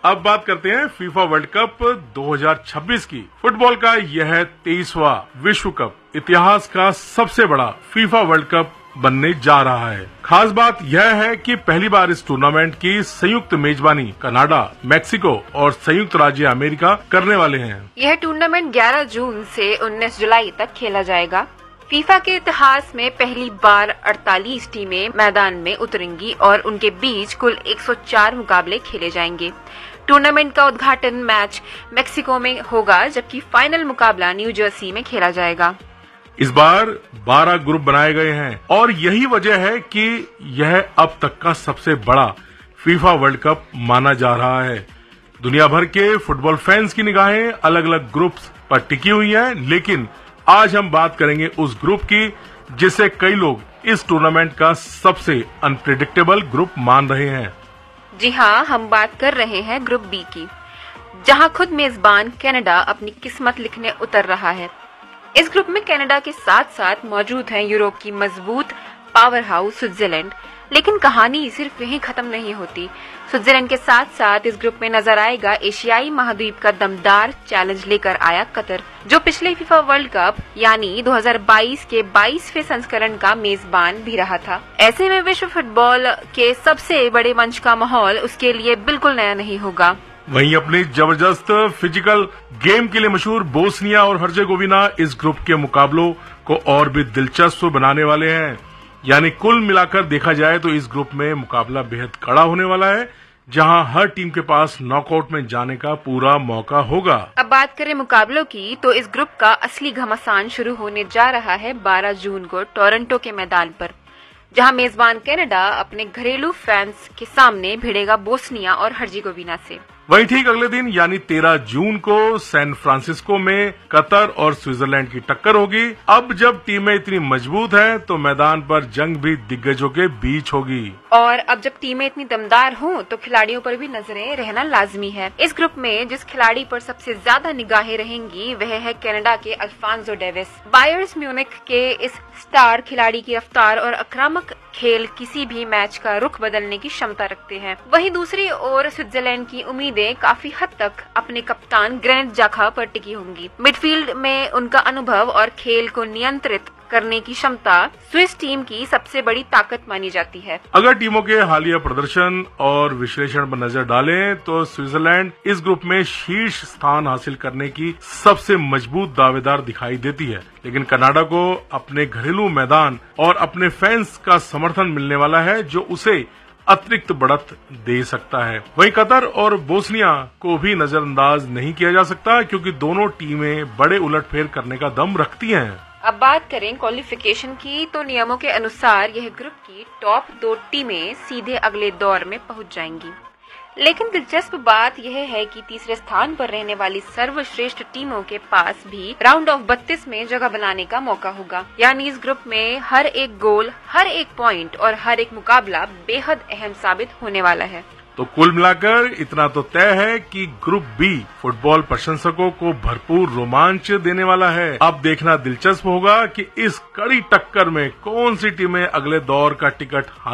अब बात करते हैं फीफा वर्ल्ड कप 2026 की। फुटबॉल का यह 23वां विश्व कप इतिहास का सबसे बड़ा फीफा वर्ल्ड कप बनने जा रहा है। खास बात यह है कि पहली बार इस टूर्नामेंट की संयुक्त मेजबानी कनाडा, मेक्सिको और संयुक्त राज्य अमेरिका करने वाले हैं। यह टूर्नामेंट 11 जून से 19 जुलाई तक खेला जाएगा। फीफा के इतिहास में पहली बार 48 टीमें मैदान में उतरेंगी और उनके बीच कुल 104 मुकाबले खेले जाएंगे। टूर्नामेंट का उद्घाटन मैच मेक्सिको में होगा, जबकि फाइनल मुकाबला न्यू जर्सी में खेला जाएगा। इस बार 12 ग्रुप बनाए गए हैं और यही वजह है कि यह अब तक का सबसे बड़ा फीफा वर्ल्ड कप माना जा रहा है। दुनिया भर के फुटबॉल फैंस की निगाहें अलग अलग ग्रुप्स पर टिकी हुई हैं, लेकिन आज हम बात करेंगे उस ग्रुप की जिसे कई लोग इस टूर्नामेंट का सबसे अनप्रेडिक्टेबल ग्रुप मान रहे हैं। जी हाँ, हम बात कर रहे हैं ग्रुप बी की, जहां खुद मेजबान कनाडा अपनी किस्मत लिखने उतर रहा है। इस ग्रुप में कनाडा के साथ साथ मौजूद है यूरोप की मजबूत पावर हाउस स्विट्जरलैंड, लेकिन कहानी सिर्फ यहीं खत्म नहीं होती। स्विट्जरलैंड के साथ साथ इस ग्रुप में नजर आएगा एशियाई महाद्वीप का दमदार चैलेंज लेकर आया कतर, जो पिछले फीफा वर्ल्ड कप यानी 2022 के 22वें संस्करण का मेजबान भी रहा था। ऐसे में विश्व फुटबॉल के सबसे बड़े मंच का माहौल उसके लिए बिल्कुल नया नहीं होगा। वहीं अपनी जबरदस्त फिजिकल गेम के लिए मशहूर बोस्निया और हर्जेगोविना इस ग्रुप के मुकाबलों को और भी दिलचस्प बनाने वाले हैं। यानी कुल मिलाकर देखा जाए तो इस ग्रुप में मुकाबला बेहद कड़ा होने वाला है, जहां हर टीम के पास नॉकआउट में जाने का पूरा मौका होगा। अब बात करें मुकाबलों की, तो इस ग्रुप का असली घमासान शुरू होने जा रहा है 12 जून को टोरंटो के मैदान पर, जहां मेजबान कनाडा अपने घरेलू फैंस के सामने भिड़ेगा बोस्निया और हर्जेगोविना से। वहीं ठीक अगले दिन यानी 13 जून को सैन फ्रांसिस्को में कतर और स्विट्जरलैंड की टक्कर होगी। अब जब टीमें इतनी मजबूत हैं, तो मैदान पर जंग भी दिग्गजों के बीच होगी। और अब जब टीमें इतनी दमदार हों, तो खिलाड़ियों पर भी नजरें रहना लाजमी है। इस ग्रुप में जिस खिलाड़ी पर सबसे ज्यादा निगाहें रहेंगी वह है कनाडा के अल्फांसो डेविस। बायर्न म्यूनिख के इस स्टार खिलाड़ी की रफ्तार और आक्रामक खेल किसी भी मैच का रुख बदलने की क्षमता रखते हैं। वहीं दूसरी ओर स्विट्जरलैंड की उम्मीदें काफी हद तक अपने कप्तान ग्रेनेट जाखा पर टिकी होंगी। मिडफील्ड में उनका अनुभव और खेल को नियंत्रित करने की क्षमता स्विस टीम की सबसे बड़ी ताकत मानी जाती है। अगर टीमों के हालिया प्रदर्शन और विश्लेषण पर नजर डालें, तो स्विट्जरलैंड इस ग्रुप में शीर्ष स्थान हासिल करने की सबसे मजबूत दावेदार दिखाई देती है, लेकिन कनाडा को अपने घरेलू मैदान और अपने फैंस का समर्थन मिलने वाला है, जो उसे अतिरिक्त बढ़त दे सकता है। वहीं कतर और बोस्निया को भी नजरअंदाज नहीं किया जा सकता, क्योंकि दोनों टीमें बड़े उलटफेर करने का दम रखती हैं। अब बात करें क्वालिफिकेशन की, तो नियमों के अनुसार यह ग्रुप की टॉप 2 टीमें सीधे अगले दौर में पहुंच जाएंगी। लेकिन दिलचस्प बात यह है कि तीसरे स्थान पर रहने वाली सर्वश्रेष्ठ टीमों के पास भी राउंड ऑफ 32 में जगह बनाने का मौका होगा। यानी इस ग्रुप में हर एक गोल, हर एक पॉइंट और हर एक मुकाबला बेहद अहम साबित होने वाला है। तो कुल मिलाकर इतना तो तय है कि ग्रुप बी फुटबॉल प्रशंसकों को भरपूर रोमांच देने वाला है। अब देखना दिलचस्प होगा कि इस कड़ी टक्कर में कौन सी टीमें अगले दौर का टिकट